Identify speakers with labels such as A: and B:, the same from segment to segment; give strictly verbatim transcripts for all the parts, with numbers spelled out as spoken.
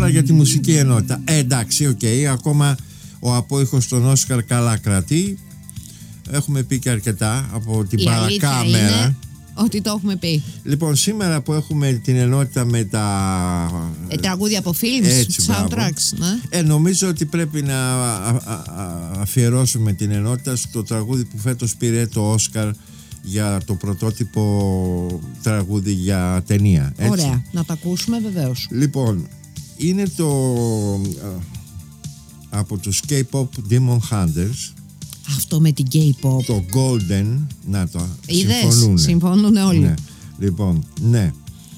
A: Τώρα για τη μουσική ενότητα. Ε, εντάξει, οκ, okay, ακόμα ο απόϊχος των Όσκαρ καλά κρατεί. Έχουμε πει και αρκετά από την παρακάμερα.
B: Ότι το έχουμε πει.
A: Λοιπόν, σήμερα που έχουμε την ενότητα με τα
B: ε, τραγούδια από films, soundtracks, ναι.
A: ε, νομίζω ότι πρέπει να α, α, α, αφιερώσουμε την ενότητα στο τραγούδι που φέτος πήρε το Όσκαρ για το πρωτότυπο τραγούδι για ταινία. Έτσι.
B: Ωραία, να το ακούσουμε βεβαίως.
A: Λοιπόν, είναι το α, από τους K-pop Demon Hunters.
B: Αυτό με την K-pop.
A: Το Golden, να το
B: είδες,
A: συμφωνούν.
B: Συμφωνούν όλοι.
A: Ναι. Λοιπόν, ναι.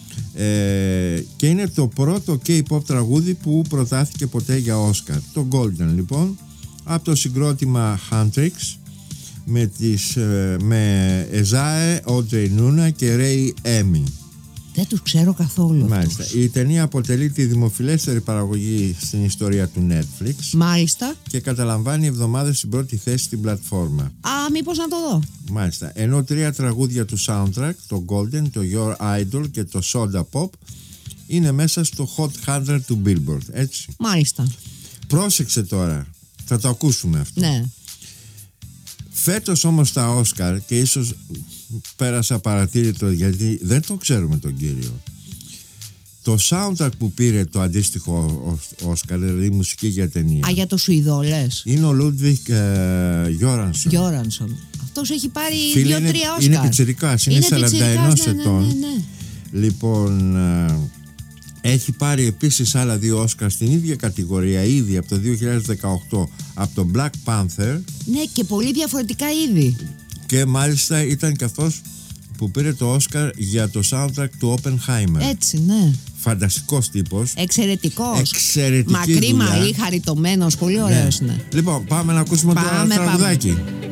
A: Ε, και είναι το πρώτο K-pop τραγούδι που προτάθηκε ποτέ για Όσκαρ. Το Golden, λοιπόν, από το συγκρότημα Huntrix με τις με Εζάε, Audrey Nuna και Ray Emi.
B: Δεν τους ξέρω καθόλου.
A: Μάλιστα. Η ταινία αποτελεί τη δημοφιλέστερη παραγωγή στην ιστορία του Netflix.
B: Μάλιστα.
A: Και καταλαμβάνει εβδομάδες στην πρώτη θέση στην πλατφόρμα.
B: Α, μήπως να το δω.
A: Μάλιστα. Ενώ τρία τραγούδια του soundtrack, το Golden, το Your Idol και το Soda Pop, είναι μέσα στο Hot εκατό του Billboard. Έτσι.
B: Μάλιστα.
A: Πρόσεξε τώρα. Θα το ακούσουμε αυτό.
B: Ναι.
A: Φέτος όμως τα Όσκαρ, και ίσως πέρασα παρατήρητο γιατί δεν το ξέρουμε τον κύριο, το soundtrack που πήρε το αντίστοιχο Όσκαρ, δηλαδή μουσική για ταινία.
B: Α, για το Σουηδόλες.
A: Είναι ο Λούντβικ Γιόρανσον.
B: Γιόρανσον. Αυτός έχει πάρει δύο-τρία Όσκαρ.
A: Είναι πιτσιρικάς, είναι, είναι σαράντα ένα
B: ναι,
A: ετών.
B: Ναι, ναι, ναι.
A: Λοιπόν, έχει πάρει επίσης άλλα δύο Όσκαρ στην ίδια κατηγορία ήδη από το δύο χιλιάδες δεκαοκτώ από το Black Panther.
B: Ναι, και πολύ διαφορετικά είδη.
A: Και μάλιστα ήταν και αυτός που πήρε το Όσκαρ για το soundtrack του Oppenheimer.
B: Έτσι, ναι.
A: Φανταστικός τύπος.
B: Εξαιρετικός.
A: Εξαιρετική
B: Μακρύ
A: δουλειά.
B: μαλλί, χαριτωμένος, πολύ ωραίος, ναι.
A: Λοιπόν, πάμε να ακούσουμε το τραγουδάκι.